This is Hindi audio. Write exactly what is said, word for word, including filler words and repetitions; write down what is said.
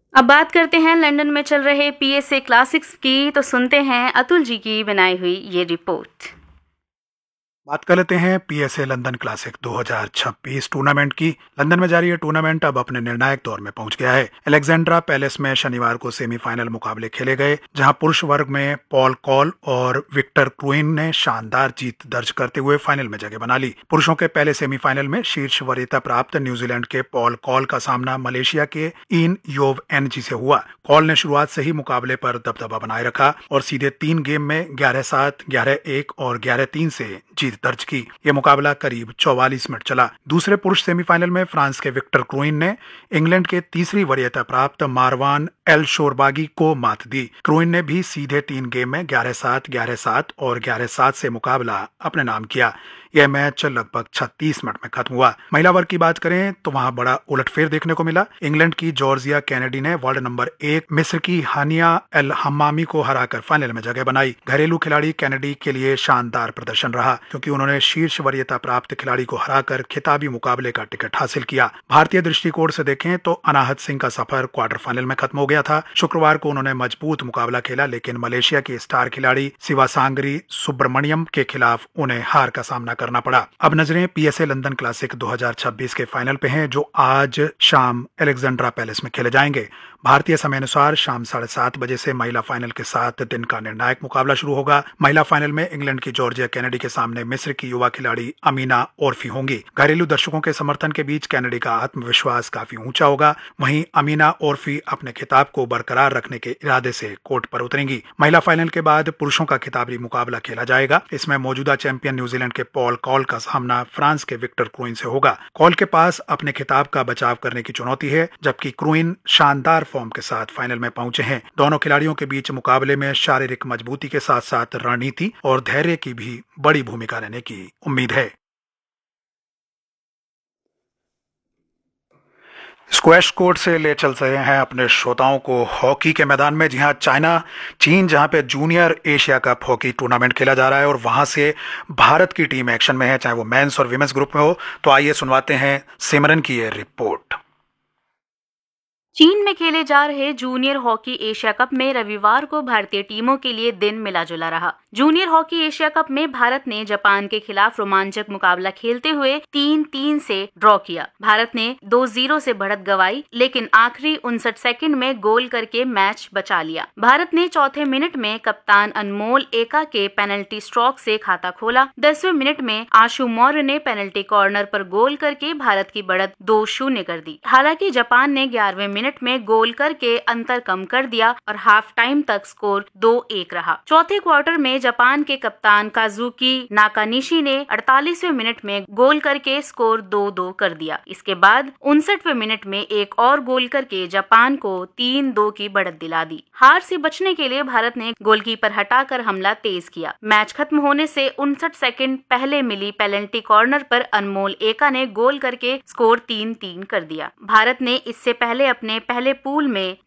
अब बात करते हैं लंदन में चल रहे पीएसए क्लासिक्स की, तो सुनते हैं अतुल जी की बनाई हुई ये रिपोर्ट। बात कर लेते हैं पीएसए लंदन क्लासिक दो हज़ार छब्बीस टूर्नामेंट की। लंदन में जारी ये टूर्नामेंट अब अपने निर्णायक दौर में पहुंच गया है। अलेक्जेंड्रा पैलेस में शनिवार को सेमीफाइनल मुकाबले खेले गए, जहां पुरुष वर्ग में पॉल कॉल और विक्टर क्रूइन ने शानदार जीत दर्ज करते हुए फाइनल में जगह बना ली। पुरुषों के पहले सेमीफाइनल में शीर्ष वरीयता प्राप्त न्यूजीलैंड के पॉल कॉल का सामना मलेशिया के इन योव एनजी से हुआ। कॉल ने शुरुआत से ही मुकाबले पर दबदबा बनाए रखा और सीधे तीन गेम में ग्यारह सात, ग्यारह एक और ग्यारह तीन से जीत दर्ज की। यह मुकाबला करीब चौवालीस मिनट चला। दूसरे पुरुष सेमीफाइनल में फ्रांस के विक्टर क्रूइन ने इंग्लैंड के तीसरी वरीयता प्राप्त मारवान एल शोरबागी को मात दी। क्रूइन ने भी सीधे तीन गेम में ग्यारह सात, ग्यारह सात और ग्यारह सात से मुकाबला अपने नाम किया। यह मैच लगभग छत्तीस मिनट में खत्म हुआ। महिला वर्ग की बात करें तो वहां बड़ा उलटफेर देखने को मिला। इंग्लैंड की जॉर्जिया कैनेडी ने वर्ल्ड नंबर एक मिस्र की हानिया एल हम्मामी को हराकर फाइनल में जगह बनाई। घरेलू खिलाड़ी कैनेडी के लिए शानदार प्रदर्शन रहा, क्योंकि उन्होंने शीर्ष वरीयता प्राप्त खिलाड़ी को हराकर खिताबी मुकाबले का टिकट हासिल किया। भारतीय दृष्टिकोण से देखें तो अनाहत सिंह का सफर क्वार्टर फाइनल में खत्म हो गया था। शुक्रवार को उन्होंने मजबूत मुकाबला खेला, लेकिन मलेशिया के स्टार खिलाड़ी शिवासांगरी सुब्रमण्यम के खिलाफ उन्हें हार का सामना करना पड़ा। अब नजरें पीएसए लंदन क्लासिक दो हज़ार छब्बीस के फाइनल पे हैं, जो आज शाम अलेक्जेंड्रा पैलेस में खेले जाएंगे। भारतीय समय अनुसार शाम साढ़े सात बजे से महिला फाइनल के साथ दिन का निर्णायक मुकाबला शुरू होगा। महिला फाइनल में इंग्लैंड की जॉर्जिया कैनेडी के सामने मिस्र की युवा खिलाड़ी अमीना ओरफी होंगी। घरेलू दर्शकों के समर्थन के बीच कैनेडी का आत्मविश्वास काफी ऊंचा होगा। वहीं अमीना ओरफी अपने खिताब को बरकरार रखने के इरादे से कोर्ट पर उतरेंगी। महिला फाइनल के बाद पुरुषों का खिताबी मुकाबला खेला जाएगा। इसमें मौजूदा चैंपियन न्यूजीलैंड के पॉल कॉल का सामना फ्रांस के विक्टर क्रूइन से होगा। कॉल के पास अपने खिताब का बचाव करने की चुनौती है, जबकि क्रूइन शानदार फॉर्म के साथ फाइनल में पहुंचे हैं। दोनों खिलाड़ियों के बीच मुकाबले में शारीरिक मजबूती के साथ साथ रणनीति और धैर्य की भी बड़ी भूमिका रहने की उम्मीद है। स्क्वैश कोर्ट से ले चल रहे हैं अपने श्रोताओं को हॉकी के मैदान में। जी हाँ, चाइना चीन जहां पे junior Asia cup hockey tournament खेला जा रहा है और वहां से भारत की टीम एक्शन में है, चाहे वो मेंस और विमेंस ग्रुप में हो। तो आइए सुनवाते हैं सिमरन की ये रिपोर्ट। चीन में खेले जा रहे जूनियर हॉकी एशिया कप में रविवार को भारतीय टीमों के लिए दिन मिला जुला रहा। जूनियर हॉकी एशिया कप में भारत ने जापान के खिलाफ रोमांचक मुकाबला खेलते हुए तीन तीन से ड्रॉ किया। भारत ने दो जीरो से बढ़त गंवाई, लेकिन आखिरी उनसठ सेकंड में गोल करके मैच बचा लिया। भारत ने चौथे मिनट में कप्तान अनमोल एका के पेनल्टी स्ट्रोक से खाता खोला। दसवें मिनट में आशु मौर्य ने पेनल्टी कॉर्नर पर गोल करके भारत की बढ़त दो शून्य कर दी। हालांकि जापान ने ग्यारहवें मिनट में गोल करके अंतर कम कर दिया और हाफ टाइम तक स्कोर दो एक रहा। चौथे क्वार्टर में जापान के कप्तान काजुकी नाकानिशी ने अड़तालीसवें मिनट में गोल करके स्कोर दो दो कर दिया। इसके बाद उनसठवें मिनट में एक और गोल करके जापान को तीन दो की बढ़त दिला दी। हार से बचने के लिए भारत ने गोलकीपर हटाकर हमला तेज किया। मैच खत्म होने से उनसठ सेकंड पहले मिली पेनल्टी कॉर्नर पर अनमोल एका ने गोल करके स्कोर तीन तीन कर दिया। भारत ने इससे पहले अपने पहले पूल में